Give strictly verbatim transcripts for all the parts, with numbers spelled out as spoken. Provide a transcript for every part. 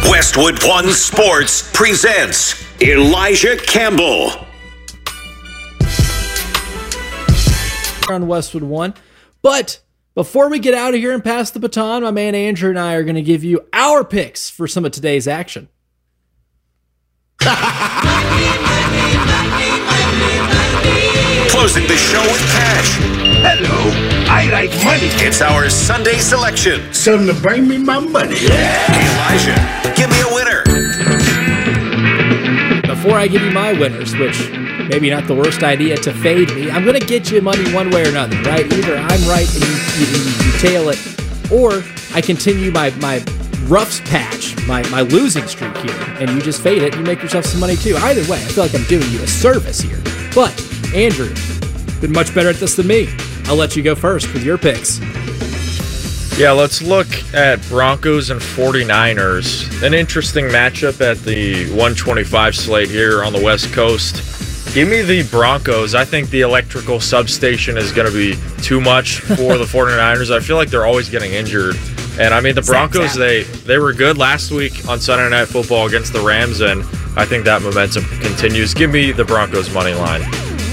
Westwood One Sports presents Elijah Campbell. On Westwood One. But before we get out of here and pass the baton, my man Andrew and I are going to give you our picks for some of today's action. Closing the show with cash. Hello, I like money. It's our Sunday selection. Something to bring me my money. Elijah, give me a winner. Before I give you my winners, which maybe not the worst idea to fade me, I'm going to get you money one way or another, right? Either I'm right and you, you, you tail it, or I continue my, my roughs patch, my, my losing streak here, and you just fade it and you make yourself some money too. Either way, I feel like I'm doing you a service here. But, Andrew, been much better at this than me. I'll let you go first with your picks. Yeah, let's look at Broncos and forty-niners. An interesting matchup at the one twenty-five slate here on the West Coast. Give me the Broncos. I think the electrical substation is going to be too much for the forty-niners. I feel like they're always getting injured. And, I mean, the Broncos, they, they were good last week on Sunday Night Football against the Rams, and I think that momentum continues. Give me the Broncos money line.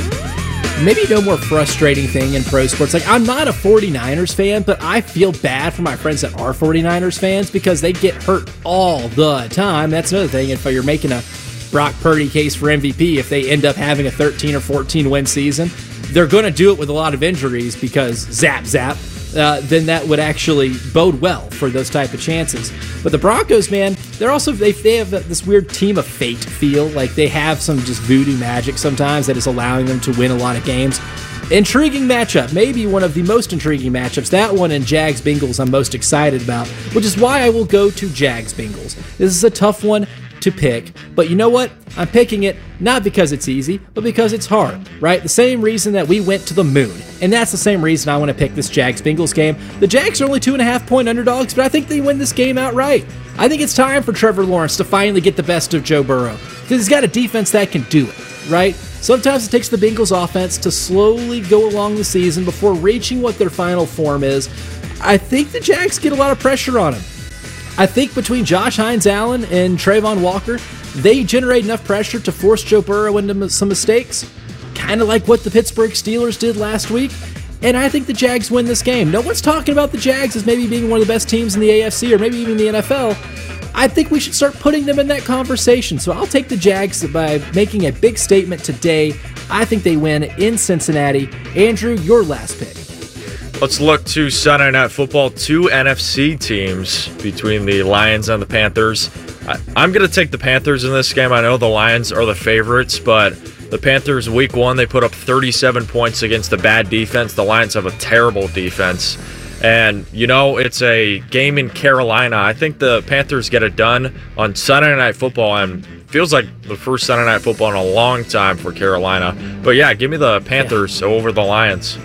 Maybe no more frustrating thing in pro sports. Like, I'm not a forty-niners fan, but I feel bad for my friends that are forty-niners fans because they get hurt all the time. That's another thing. If you're making a Brock Purdy case for M V P, if they end up having a thirteen or fourteen win season, they're going to do it with a lot of injuries because zap, zap. Uh, then that would actually bode well for those type of chances. But the Broncos, man, they're also they, they have this weird team of fate feel. Like they have some just voodoo magic sometimes that is allowing them to win a lot of games. Intriguing matchup, maybe one of the most intriguing matchups. That one and Jags-Bengals I'm most excited about, which is why I will go to Jags-Bengals. This is a tough one to pick, but you know what? I'm picking it not because it's easy, but because it's hard, right? The same reason that we went to the moon, and that's the same reason I want to pick this Jags-Bengals game. The Jags are only two and a half point underdogs, but I think they win this game outright. I think it's time for Trevor Lawrence to finally get the best of Joe Burrow, because he's got a defense that can do it, right? Sometimes it takes the Bengals offense to slowly go along the season before reaching what their final form is. I think the Jags get a lot of pressure on him. I think between Josh Hines-Allen and Trayvon Walker, they generate enough pressure to force Joe Burrow into some mistakes, kind of like what the Pittsburgh Steelers did last week, and I think the Jags win this game. No one's talking about the Jags as maybe being one of the best teams in the A F C or maybe even the N F L. I think we should start putting them in that conversation, so I'll take the Jags by making a big statement today. I think they win in Cincinnati. Andrew, your last pick. Let's look to Sunday Night Football, two N F C teams between the Lions and the Panthers. I, I'm going to take the Panthers in this game. I know the Lions are the favorites, but the Panthers, week one, they put up thirty-seven points against a bad defense. The Lions have a terrible defense. And, you know, it's a game in Carolina. I think the Panthers get it done on Sunday Night Football, and feels like the first Sunday Night Football in a long time for Carolina. But, yeah, give me the Panthers yeah. over the Lions.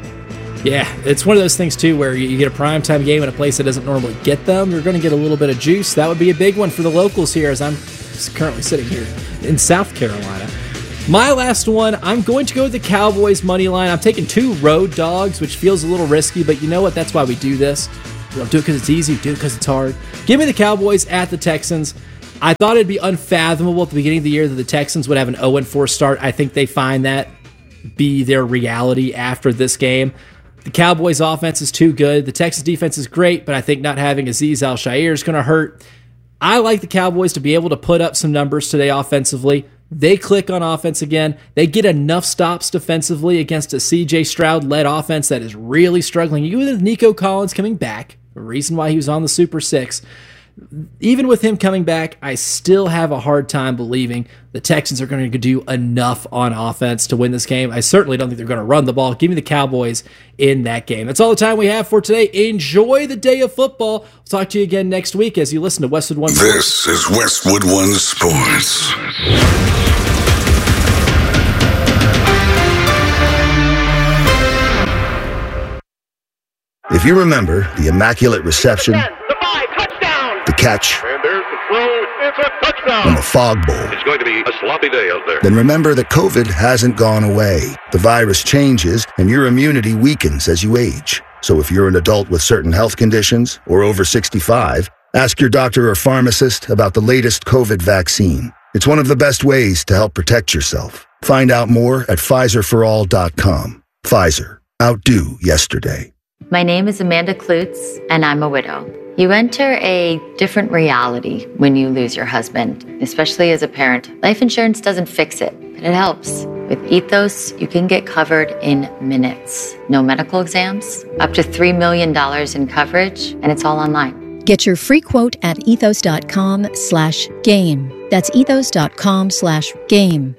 Yeah, it's one of those things, too, where you get a primetime game in a place that doesn't normally get them. You're going to get a little bit of juice. That would be a big one for the locals here, as I'm currently sitting here in South Carolina. My last one, I'm going to go with the Cowboys money line. I'm taking two road dogs, which feels a little risky, but you know what? That's why we do this. We don't do it because it's easy. We do it because it's hard. Give me the Cowboys at the Texans. I thought it'd be unfathomable at the beginning of the year that the Texans would have an oh and four start. I think they find that be their reality after this game. The Cowboys offense is too good. The Texans defense is great, but I think not having Azeez Al-Shaair is going to hurt. I like the Cowboys to be able to put up some numbers today offensively. They click on offense again. They get enough stops defensively against a C J Stroud-led offense that is really struggling. Even with Nico Collins coming back, the reason why he was on the Super Six, even with him coming back, I still have a hard time believing the Texans are going to do enough on offense to win this game. I certainly don't think they're going to run the ball. Give me the Cowboys in that game. That's all the time we have for today. Enjoy the day of football. We'll talk to you again next week as you listen to Westwood One Sports. This is Westwood One Sports. If you remember the Immaculate Reception, the five, touchdown, the catch, and there's the throw, it's a touchdown, and the Fog Bowl, it's going to be a sloppy day out there. Then remember that COVID hasn't gone away. The virus changes, and your immunity weakens as you age. So if you're an adult with certain health conditions or over sixty-five, Ask your doctor or pharmacist about the latest COVID vaccine. It's one of the best ways to help protect yourself. Find out more at Pfizer for all dot com. Pfizer. Outdo yesterday. My name is Amanda Klutz, and I'm a widow. You enter a different reality when you lose your husband, especially as a parent. Life insurance doesn't fix it, but it helps. With Ethos, you can get covered in minutes. No medical exams, up to three million dollars in coverage, and it's all online. Get your free quote at ethos.com slash game. That's ethos.com slash game.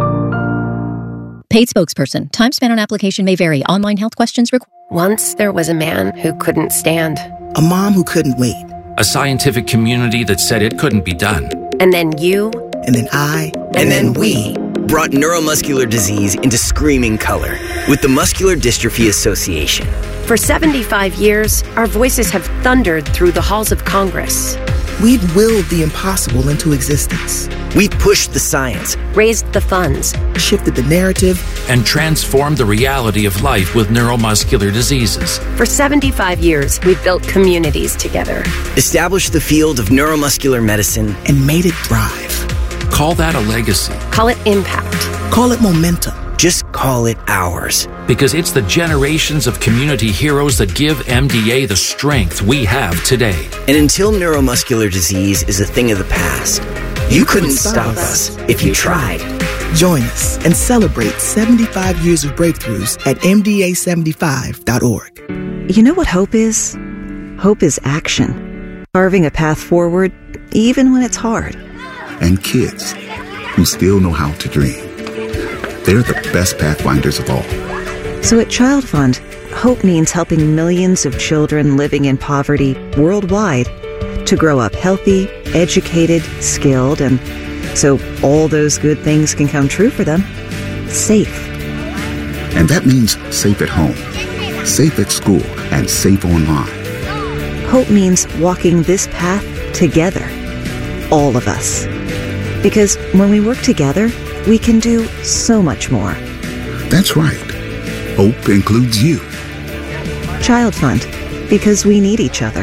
Paid spokesperson. Time spent on application may vary. Online health questions required. Once there was a man who couldn't stand. A mom who couldn't wait. A scientific community that said it couldn't be done. And then you. And then I. And, and then, then we. Brought neuromuscular disease into screaming color with the Muscular Dystrophy Association. For seventy-five years, our voices have thundered through the halls of Congress. We've willed the impossible into existence. We've pushed the science, raised the funds, shifted the narrative, and transformed the reality of life with neuromuscular diseases. For seventy-five years, we've built communities together, established the field of neuromuscular medicine, and made it thrive. Call that a legacy. Call it impact. Call it momentum. Just call it ours. Because it's the generations of community heroes that give M D A the strength we have today. And until neuromuscular disease is a thing of the past, you, you couldn't, couldn't stop us if you tried. Join us and celebrate seventy-five years of breakthroughs at M D A seventy-five dot org. You know what hope is? Hope is action. Carving a path forward, even when it's hard. And kids who still know how to dream. They're the best pathfinders of all. So at Child Fund, hope means helping millions of children living in poverty worldwide to grow up healthy, educated, skilled, and so all those good things can come true for them, safe. And that means safe at home, safe at school, and safe online. Hope means walking this path together, all of us. Because when we work together, we can do so much more. That's right. Hope includes you. Child Fund, because we need each other.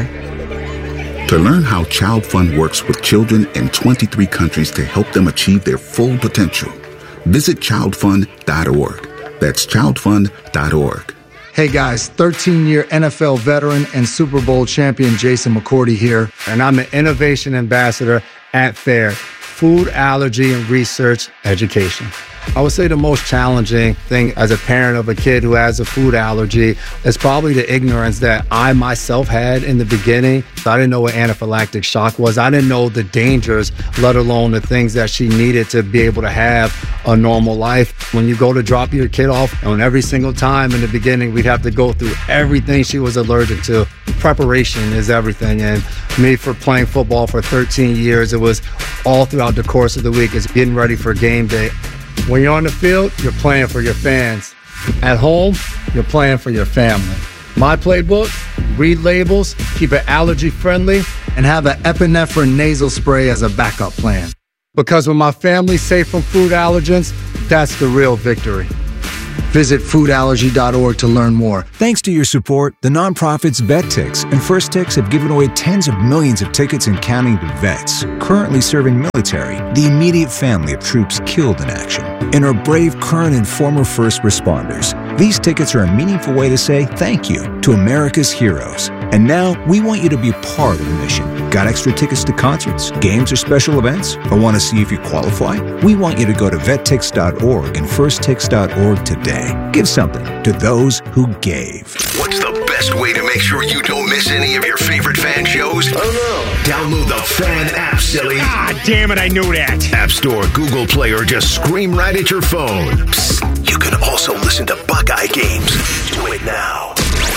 To learn how Child Fund works with children in twenty-three countries to help them achieve their full potential, visit child fund dot org. That's child fund dot org. Hey guys, thirteen-year N F L veteran and Super Bowl champion Jason McCourty here, and I'm an innovation ambassador at FAIR, Food Allergy and Research Education. I would say the most challenging thing as a parent of a kid who has a food allergy is probably the ignorance that I myself had in the beginning. I didn't know what anaphylactic shock was. I didn't know the dangers, let alone the things that she needed to be able to have a normal life. When you go to drop your kid off, and every single time in the beginning, we'd have to go through everything she was allergic to. Preparation is everything. And me, for playing football for thirteen years, it was all throughout the course of the week. It's getting ready for game day. When you're on the field, you're playing for your fans. At home, you're playing for your family. My playbook, read labels, keep it allergy friendly, and have an epinephrine nasal spray as a backup plan. Because when my family's safe from food allergens, that's the real victory. Visit food allergy dot org to learn more. Thanks to your support, the nonprofits VetTix and First Tix have given away tens of millions of tickets and counting to vets currently serving military, the immediate family of troops killed in action, and our brave current and former first responders. These tickets are a meaningful way to say thank you to America's heroes. And now we want you to be part of the mission. Got extra tickets to concerts, games, or special events? Or want to see if you qualify? We want you to go to vet tix dot org and first tix dot org today. Give something to those who gave. What's the best way to make sure you don't miss any of your favorite fan shows? Oh no. Download the Fan app, silly. Ah, damn it, I knew that. App Store, Google Play, or just scream right at your phone. Psst, you can also listen to Buckeye games. Do it now.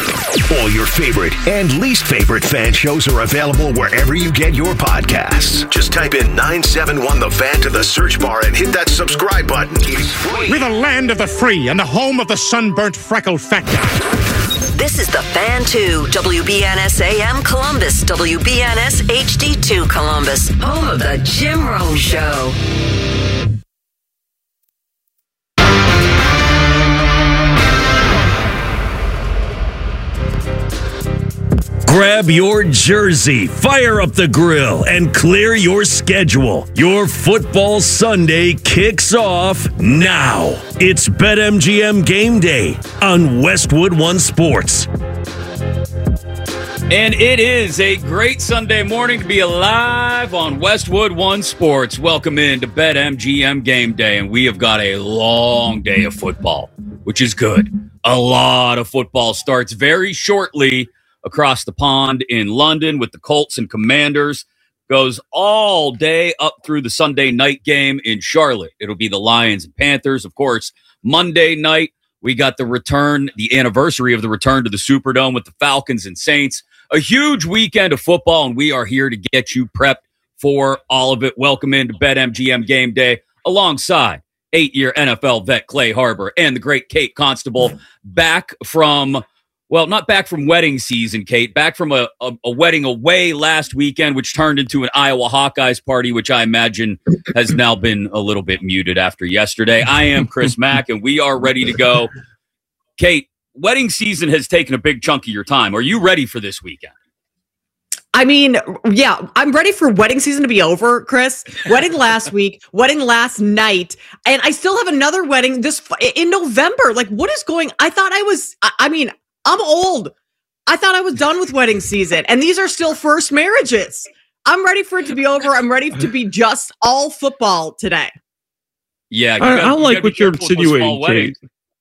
All your favorite and least favorite fan shows are available wherever you get your podcasts. Just type in nine seven one The Fan to the search bar and hit that subscribe button. It's free. We're the land of the free and the home of the sunburnt freckled fat guy. This is The Fan two, W B N S A M Columbus, W B N S H D two Columbus, home of the Jim Rome Show. Grab your jersey, fire up the grill, and clear your schedule. Your football Sunday kicks off now. It's BetMGM Game Day on Westwood One Sports. And it is a great Sunday morning to be alive on Westwood One Sports. Welcome in to BetMGM Game Day, and we have got a long day of football, which is good. A lot of football starts very shortly across the pond in London with the Colts and Commanders. Goes all day up through the Sunday night game in Charlotte. It'll be the Lions and Panthers. Of course, Monday night, we got the return, the anniversary of the return to the Superdome with the Falcons and Saints. A huge weekend of football, and we are here to get you prepped for all of it. Welcome into BetMGM Game Day alongside eight-year N F L vet Clay Harbor and the great Kate Constable, back from, well, not back from wedding season, Kate, back from a, a, a wedding away last weekend, which turned into an Iowa Hawkeyes party, which I imagine has now been a little bit muted after yesterday. I am Chris Mack, and we are ready to go. Kate, wedding season has taken a big chunk of your time. Are you ready for this weekend? I mean, yeah, I'm ready for wedding season to be over, Chris. Wedding last week, wedding last night, and I still have another wedding this in November. Like, what is going? I thought I was, I, I mean, I'm old. I thought I was done with wedding season, and these are still first marriages. I'm ready for it to be over. I'm ready to be just all football today. Yeah, I, gotta, I don't like what you're insinuating, Kate.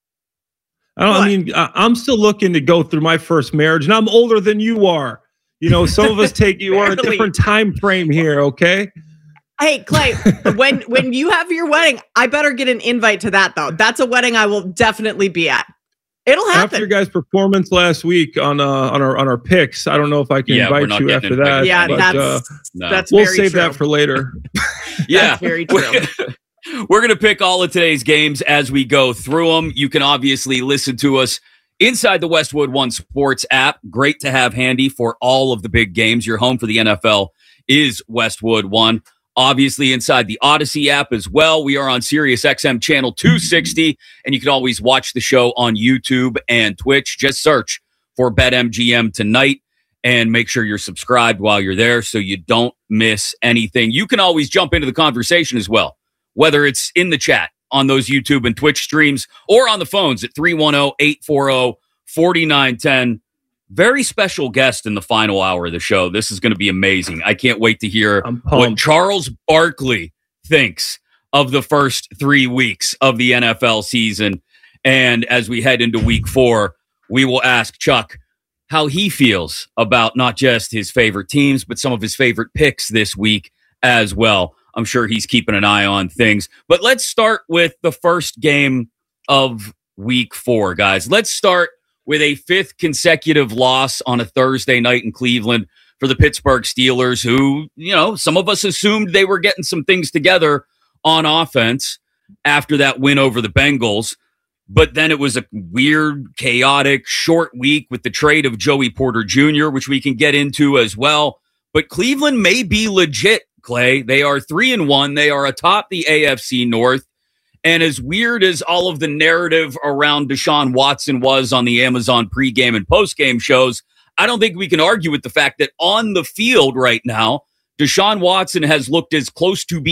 I don't. What? I mean, I, I'm still looking to go through my first marriage, and I'm older than you are. You know, some of us take you on a different time frame here. Okay. Hey, Clay, when when you have your wedding, I better get an invite to that though. That's a wedding I will definitely be at. It'll happen. After your guys' performance last week on uh on our on our picks, I don't know if I can yeah, invite you after that. Yeah, but, that's uh, no. that's we'll very save true. that for later. Yeah, that's very true. We're going to pick all of today's games as we go through them. You can obviously listen to us inside the Westwood One Sports app. Great to have handy for all of the big games. Your home for the N F L is Westwood One. Obviously, inside the Odyssey app as well. We are on Sirius X M channel two sixty, and you can always watch the show on YouTube and Twitch. Just search for BetMGM tonight and make sure you're subscribed while you're there so you don't miss anything. You can always jump into the conversation as well, whether it's in the chat on those YouTube and Twitch streams or on the phones at three one zero, eight four zero, four nine one zero. Very special guest in the final hour of the show. This is going to be amazing. I can't wait to hear what Charles Barkley thinks of the first three weeks of the N F L season. And as we head into week four, we will ask Chuck how he feels about not just his favorite teams, but some of his favorite picks this week as well. I'm sure he's keeping an eye on things. But let's start with the first game of week four, guys. Let's start with a fifth consecutive loss on a Thursday night in Cleveland for the Pittsburgh Steelers, who, you know, some of us assumed they were getting some things together on offense after that win over the Bengals. But then it was a weird, chaotic, short week with the trade of Joey Porter Junior, which we can get into as well. But Cleveland may be legit, Clay. They are three and one. They are atop the A F C North. And as weird as all of the narrative around Deshaun Watson was on the Amazon pregame and postgame shows, I don't think we can argue with the fact that on the field right now, Deshaun Watson has looked as close to being